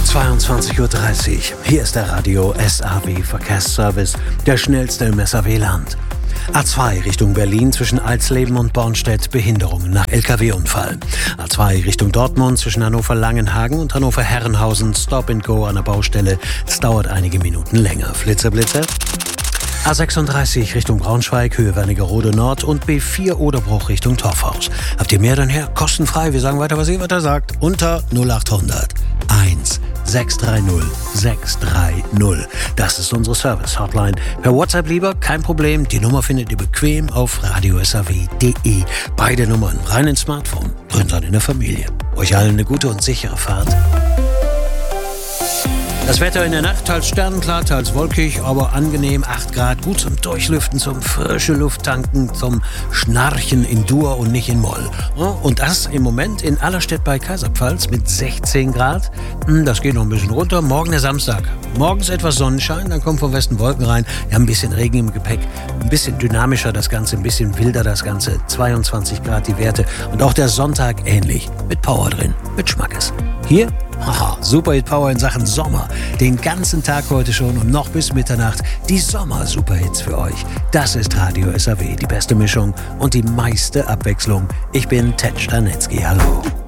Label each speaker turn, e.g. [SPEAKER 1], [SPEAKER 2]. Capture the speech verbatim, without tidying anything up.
[SPEAKER 1] zweiundzwanzig Uhr dreißig. Hier ist der Radio S A W Verkehrsservice, der schnellste im S A W-Land. A zwei Richtung Berlin zwischen Alsleben und Bornstedt, Behinderungen nach L K W-Unfall. A zwei Richtung Dortmund zwischen Hannover-Langenhagen und Hannover-Herrenhausen, Stop and Go an der Baustelle. Es dauert einige Minuten länger. Flitzer, Blitzer. A sechsunddreißig Richtung Braunschweig, Höhe Wernigerode Nord und B vier Oderbruch Richtung Torfhaus. Habt ihr mehr, dann her? Kostenfrei. Wir sagen weiter, was ihr weiter sagt. Unter null acht hundert eins sechs drei null sechs drei null. Das ist unsere Service-Hotline. Per WhatsApp lieber, kein Problem. Die Nummer findet ihr bequem auf radio s a w punkt d e. Beide Nummern rein ins Smartphone, drin dann in der Familie. Euch allen eine gute und sichere Fahrt. Das Wetter in der Nacht, teils sternenklar, teils wolkig, aber angenehm, acht Grad, gut zum Durchlüften, zum frische Luft tanken, zum Schnarchen in Dur und nicht in Moll. Und das im Moment in Allerstedt bei Kaiserpfalz mit sechzehn Grad. Das geht noch ein bisschen runter. Morgen der Samstag. Morgens etwas Sonnenschein, dann kommen vom Westen Wolken rein. Wir haben ein bisschen Regen im Gepäck, ein bisschen dynamischer das Ganze, ein bisschen wilder das Ganze. zweiundzwanzig Grad die Werte. Und auch der Sonntag ähnlich, mit Power drin, mit Schmackes. Hier, haha, Super Hit Power in Sachen Sommer. Den ganzen Tag heute schon und noch bis Mitternacht die Sommer-Superhits für euch. Das ist Radio S A W, die beste Mischung und die meiste Abwechslung. Ich bin Ted Stanetzky, hallo.